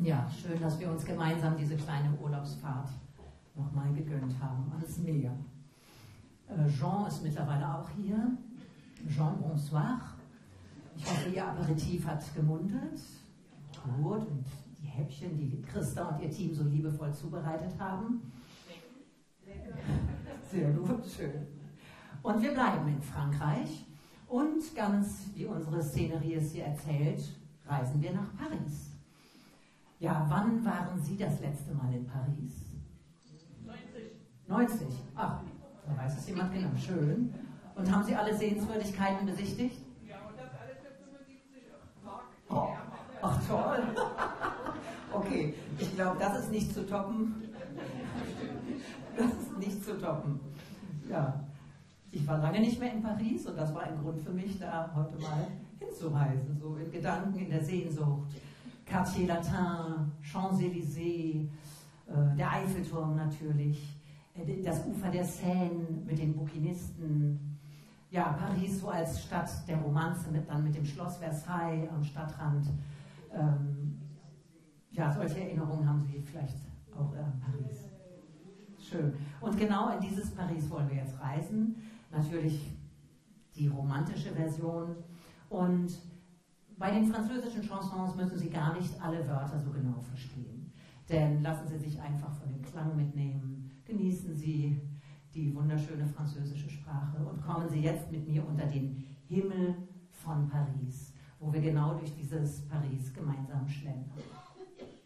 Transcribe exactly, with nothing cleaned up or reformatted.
Ja, schön, dass wir uns gemeinsam diese kleine Urlaubsfahrt nochmal gegönnt haben ans Meer. Äh, Jean ist mittlerweile auch hier. Jean, bonsoir. Ich hoffe, Ihr Aperitif hat gemundet. Gut, und die Häppchen, die Christa und ihr Team so liebevoll zubereitet haben. Sehr gut, schön. Und wir bleiben in Frankreich und ganz wie unsere Szenerie es hier erzählt, reisen wir nach Paris. Ja, wann waren Sie das letzte Mal in Paris? neunzig. neunzig? Ach, da weiß es jemand genau. Schön. Und haben Sie alle Sehenswürdigkeiten besichtigt? Ja, und das alles für fünfundsiebzig Mark. Oh, ach toll. Okay, ich glaube, das ist nicht zu toppen. Das ist nicht zu toppen. Ja, ich war lange nicht mehr in Paris und das war ein Grund für mich, da heute mal hinzureisen, so in Gedanken, in der Sehnsucht. Quartier Latin, Champs-Élysées, äh, der Eiffelturm natürlich, äh, das Ufer der Seine mit den Bouquinisten. Ja, Paris so als Stadt der Romanze, mit, dann mit dem Schloss Versailles am Stadtrand. Ähm, ja, solche Erinnerungen haben Sie vielleicht auch an Paris. Schön. Und genau in dieses Paris wollen wir jetzt reisen. Natürlich die romantische Version. Und bei den französischen Chansons müssen Sie gar nicht alle Wörter so genau verstehen. Denn lassen Sie sich einfach von dem Klang mitnehmen. Genießen Sie die wunderschöne französische Sprache und kommen Sie jetzt mit mir unter den Himmel von Paris, wo wir genau durch dieses Paris gemeinsam schlendern.